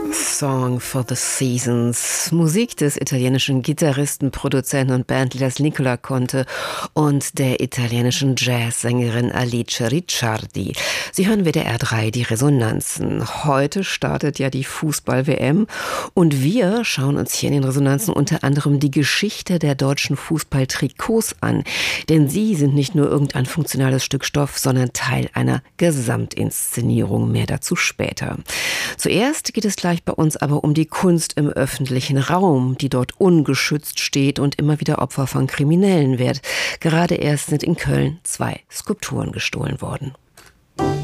Song for the Seasons. Musik des italienischen Gitarristen, Produzenten und Bandleaders Nicola Conte und der italienischen Jazzsängerin Alice Ricciardi. Sie hören WDR 3 die Resonanzen. Heute startet ja die Fußball-WM und wir schauen uns hier in den Resonanzen unter anderem die Geschichte der deutschen Fußballtrikots an. Denn sie sind nicht nur irgendein funktionales Stück Stoff, sondern Teil einer Gesamtinszenierung. Mehr dazu später. Zuerst geht es gleich bei uns aber um die Kunst im öffentlichen Raum, die dort ungeschützt steht und immer wieder Opfer von Kriminellen wird. Gerade erst sind in Köln 2 Skulpturen gestohlen worden.